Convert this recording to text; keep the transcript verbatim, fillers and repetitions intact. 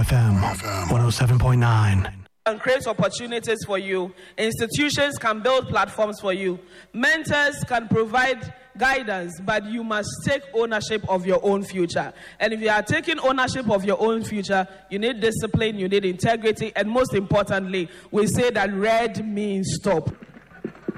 F M, one oh seven point nine. And create opportunities for you. Institutions can build platforms for you. Mentors can provide guidance, but you must take ownership of your own future. And if you are taking ownership of your own future, you need discipline, you need integrity, and most importantly, we say that red means stop.